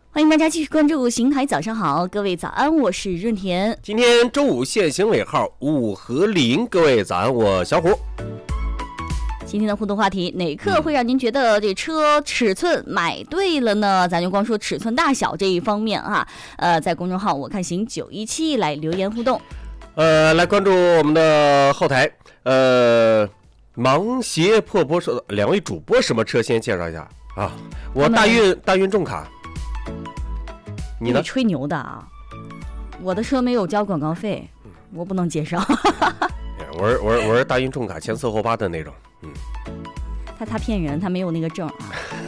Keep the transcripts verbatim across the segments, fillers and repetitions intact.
欢迎大家继续关注邢台早上好，各位早安，我是润田。 今天周五限行尾号五和零，各位早安，我小虎。 今天的互动话题，哪课会让您觉得这车尺寸买对了呢？咱就光说尺寸大小这一方面啊，呃，在公众号我看行九一七来留言互动。 呃，来关注我们的后台，呃，盲鞋破波说，两位主播什么车先介绍一下啊？我大运大运重卡。你呢？ 吹牛的啊！我的车没有交广告费，我不能介绍。 我是我是我是大运重卡前四后八的那种，嗯。 他他骗人，他没有那个证啊。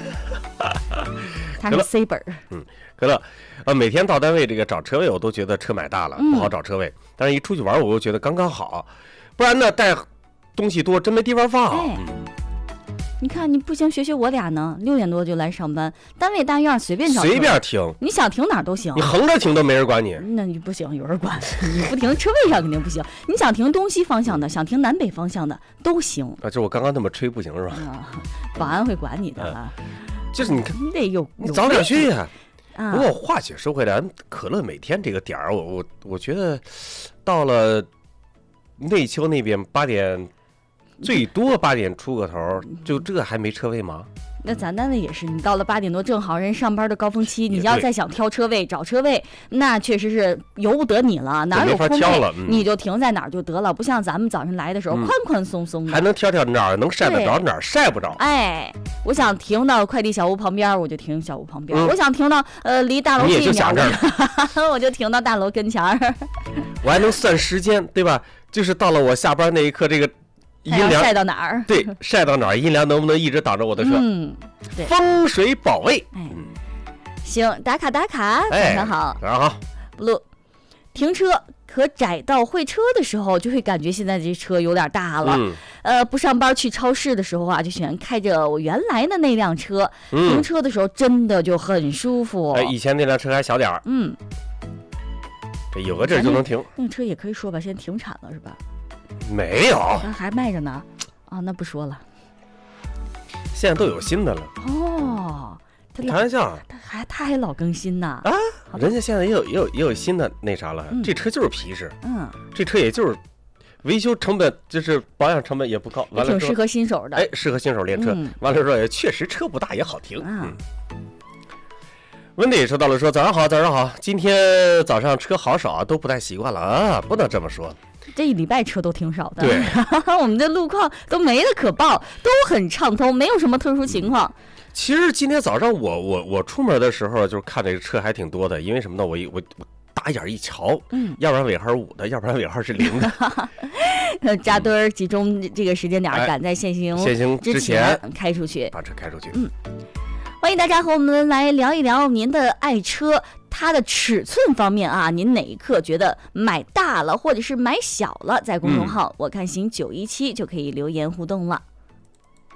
他是 C 本儿。 嗯，可乐，呃，每天到单位这个找车位，我都觉得车买大了不好找车位，嗯、但是一出去玩，我又觉得刚刚好，不然呢带东西多真没地方放。 哎嗯你看，你不行，学学我俩呢。六点多就来上班，单位大院随便找， 随便停， 你想停哪儿都行。 你横着停都没人管你， 那你不行，有人管。你不停车位上肯定不行。你想停东西方向的，想停南北方向的都行。 啊，就我刚刚那么吹不行是吧？ 啊，保安会管你的啊。 嗯、就是你看， 你得有， 你早点去呀、 啊。 不过话且说回来，可乐每天这个点儿，我我我觉得到了内丘那边八点。最多八点出个头，就这还没车位吗？ 那咱单位也是，你到了八点多，正好人上班的高峰期，你要再想挑车位、找车位，那确实是由不得你了，哪有空位、嗯、你就停在哪儿就得了，不像咱们早上来的时候、嗯、宽宽松松的， 还能挑挑哪儿能晒得着哪儿晒不着。 哎，我想停到快递小屋旁边，我就停小屋旁边；嗯、我想停到呃离大楼近一点，我就停到大楼跟前儿。 我还能算时间，对吧？就是到了我下班那一刻，这个。阴凉晒到哪儿？ 对，晒到哪儿？阴凉能不能一直挡着我的车？ 嗯，对， 风水宝卫。 哎，行，打卡打卡，早上好， 早上好。 不录，停车和窄道会车的时候，就会感觉现在这车有点大了。嗯、呃，不上班去超市的时候啊，就喜欢开着我原来的那辆车。嗯、停车的时候真的就很舒服。 哎，以前那辆车还小点儿。 嗯， 这有个地儿就能停。 那个车也可以说吧，现在停产了是吧？ 没有， 还卖着呢，啊，那不说了。 现在都有新的了。 哦，他开玩笑， 他还他还老更新呢。 啊，人家现在也有也有也有新的那啥了。嗯、这车就是皮实， 嗯， 这车也就是维修成本，就是保养成本也不高，完了挺适合新手的。 哎，适合新手练车。嗯、完了说也确实车不大也好停。 嗯。 温迪也说到了，说早上好，早上好。今天早上车好少啊，都不太习惯了啊，不能这么说。 这一礼拜车都挺少的， 对， 我们的路况都没得可报，都很畅通，没有什么特殊情况。 其实今天早上我我我出门的时候，就是看这个车还挺多的，因为什么呢？我我我打眼一瞧，嗯，要不然尾号五的，要不然尾号是零的， 扎堆儿集中这个时间点，赶在限行限行之前开出去， 把车开出去。 嗯，欢迎大家和我们来聊一聊您的爱车。它的尺寸方面啊，您哪一刻觉得买大了或者是买小了，在公众号、嗯、我看行九一七就可以留言互动了。